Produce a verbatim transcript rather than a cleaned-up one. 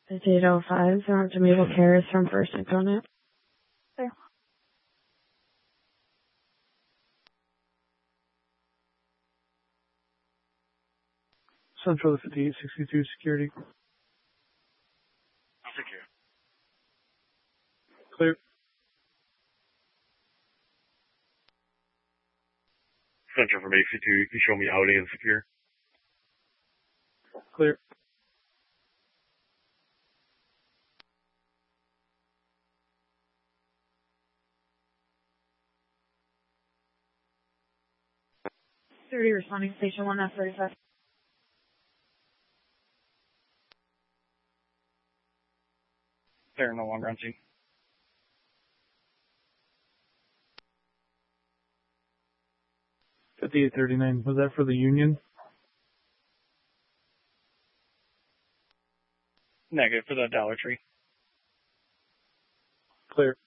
It's eight oh five. They're to Maple Terrace from First Incarnate. There. Central fifty-eight sixty-two security. Secure. Clear. Central from A C two, you can show me outing and secure. Clear. thirty responding station one F thirty-five. They're no longer on scene. fifty-eight thirty-nine, was that for the Union? Negative for the Dollar Tree. Clear.